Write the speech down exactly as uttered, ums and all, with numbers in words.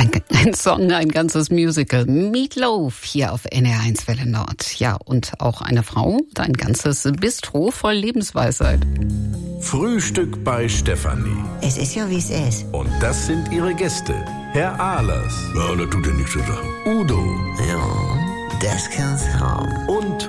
Ein, ein Song, ein ganzes Musical. Meatloaf hier auf N R eins Welle Nord. Ja, und auch eine Frau, ein ganzes Bistro voll Lebensweisheit. Frühstück bei Stefanie. Es ist ja, wie es ist. Und das sind ihre Gäste. Herr Ahlers. Ja, das tut ja nichts zu sagen. Udo. Ja, das kann's haben. Und